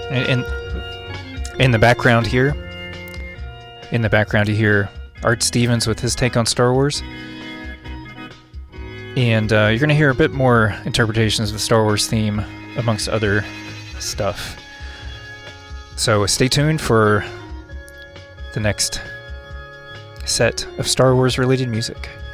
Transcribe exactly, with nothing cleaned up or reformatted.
In in the background here, in the background you hear Art Stevens with his take on Star Wars. And uh, you're going to hear a bit more interpretations of the Star Wars theme amongst other stuff. So stay tuned for the next set of Star Wars related music.